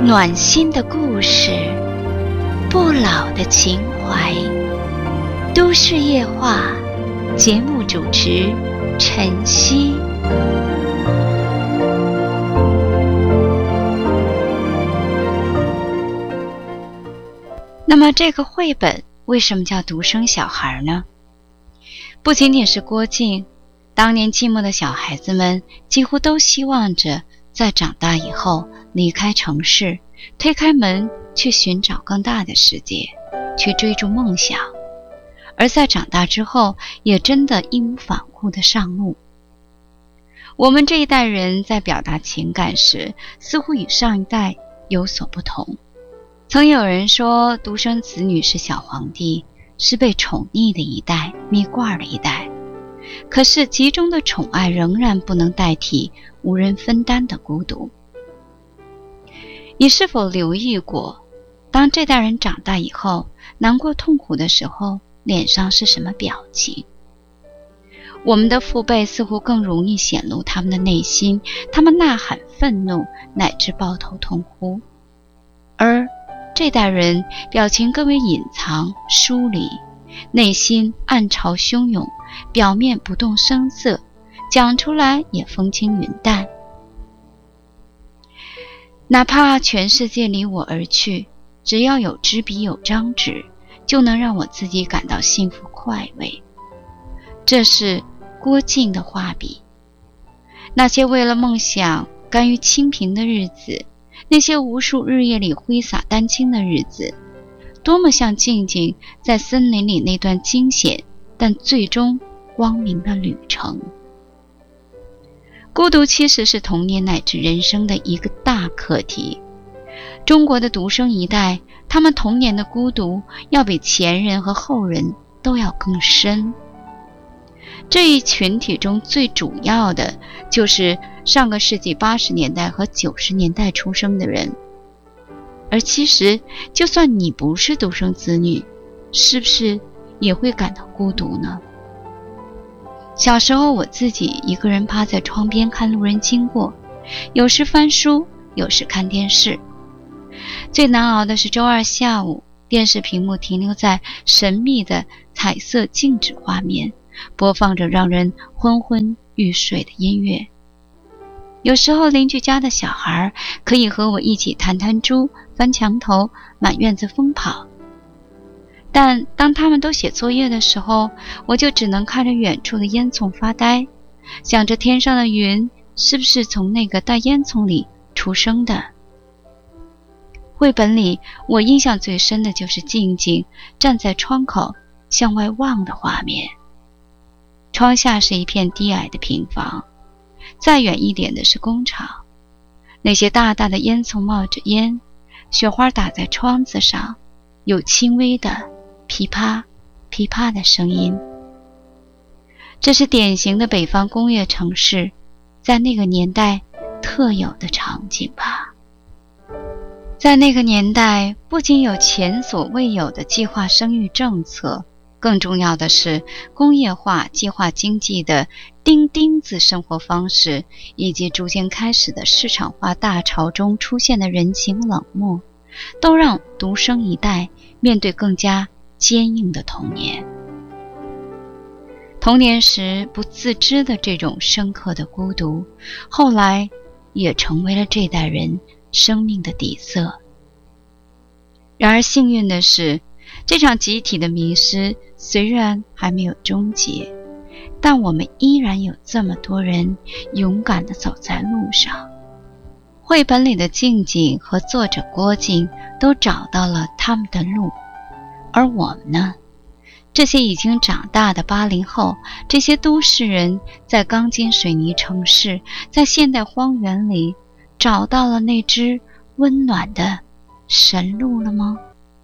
暖心的故事，不老的情怀。都市夜话节目主持晨曦。那么这个绘本为什么叫独生小孩呢？不仅仅是郭靖，当年寂寞的小孩子们几乎都希望着在长大以后离开城市，推开门去寻找更大的世界，去追逐梦想，而在长大之后也真的义无反顾地上路。我们这一代人在表达情感时似乎与上一代有所不同。曾有人说独生子女是小皇帝，是被宠溺的一代，蜜罐的一代。可是集中的宠爱仍然不能代替无人分担的孤独。你是否留意过，当这代人长大以后，难过痛苦的时候，脸上是什么表情？我们的父辈似乎更容易显露他们的内心，他们呐喊愤怒，乃至抱头痛哭。而这代人表情更为隐藏疏离，内心暗潮汹涌，表面不动声色，讲出来也风轻云淡。哪怕全世界离我而去，只要有支笔有张纸，就能让我自己感到幸福快慰。这是郭靖的画笔。那些为了梦想甘于清贫的日子，那些无数日夜里挥洒丹青的日子，多么像静静在森林里那段惊险但最终光明的旅程。孤独其实是童年乃至人生的一个大课题。中国的独生一代，他们童年的孤独要比前人和后人都要更深。这一群体中最主要的就是上个世纪80年代和90年代出生的人。而其实就算你不是独生子女，是不是也会感到孤独呢？小时候我自己一个人趴在窗边看路人经过，有时翻书，有时看电视。最难熬的是周二下午，电视屏幕停留在神秘的彩色静止画面，播放着让人昏昏欲睡的音乐。有时候邻居家的小孩可以和我一起弹弹珠，翻墙头，满院子疯跑。但当他们都写作业的时候，我就只能看着远处的烟囱发呆，想着天上的云是不是从那个大烟囱里出生的。绘本里我印象最深的就是静静站在窗口向外望的画面。窗下是一片低矮的平房，再远一点的是工厂，那些大大的烟囱冒着烟，雪花打在窗子上，有轻微的噼啪噼啪的声音。这是典型的北方工业城市在那个年代特有的场景吧。在那个年代，不仅有前所未有的计划生育政策，更重要的是工业化计划经济的钉钉子生活方式，以及逐渐开始的市场化大潮中出现的人情冷漠，都让独生一代面对更加坚硬的童年。童年时不自知的这种深刻的孤独，后来也成为了这代人生命的底色。然而幸运的是，这场集体的迷失虽然还没有终结，但我们依然有这么多人勇敢地走在路上。绘本里的静静和作者郭靖都找到了他们的路，而我们呢？这些已经长大的80后，这些都市人在钢筋水泥城市，在现代荒原里找到了那只温暖的神路了吗？